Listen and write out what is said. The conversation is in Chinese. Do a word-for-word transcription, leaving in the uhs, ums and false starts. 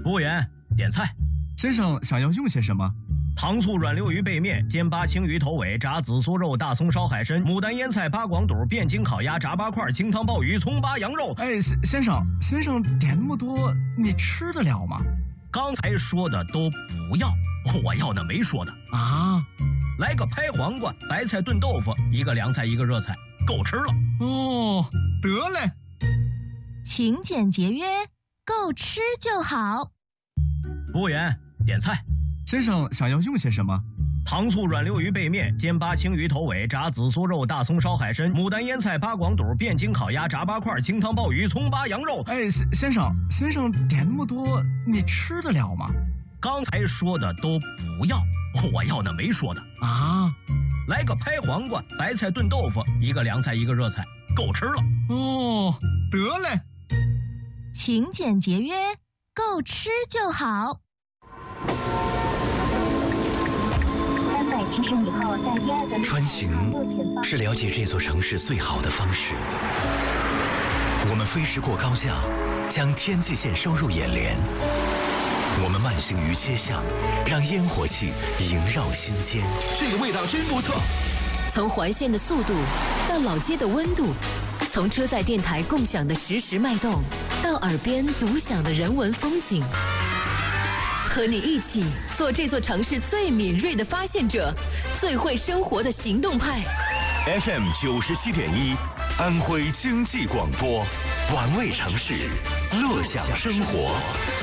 服务员，点菜。 先生想要用些什么？ 糖醋软溜鱼背面、煎八青鱼头尾、炸紫苏肉、大葱烧海参、牡丹腌菜、八广肚、汴京烤鸭、炸八块、清汤鲍鱼、葱八羊肉。 哎，先先生，先生点那么多，你吃得了吗？ 刚才说的都不要，我要的没说的啊。 来个拍黄瓜、白菜炖豆腐，一个凉菜一个热菜，够吃了。 哦，得嘞。 勤俭节约，够吃就好。 服务员，点菜。 先生想要用些什么？ 糖醋软溜鱼背面、煎八青鱼头尾、炸紫苏肉、大葱烧海参、牡丹腌菜、八广肚、汴京烤鸭、炸八块、清汤鲍鱼、葱八羊肉。 哎，先先生，先生点那么多，你吃得了吗？ 刚才说的都不要，我要的没说的啊。 来个拍黄瓜、白菜炖豆腐，一个凉菜一个热菜，够吃了。 哦，得嘞。 勤俭节约，够吃就好。 三百七十米后，在第二个穿行是了解这座城市最好的方式。我们飞驰过高架，将天际线收入眼帘。我们慢行于街巷，让烟火气萦绕心间。 这个味道真不错。 从环线的速度到老街的温度，从车载电台共享的实时脉动，到耳边独享的人文风景。和你一起做这座城市最敏锐的发现者，最会生活的行动派。 F M 九十七点一，安徽经济广播，玩味城市，乐享生活。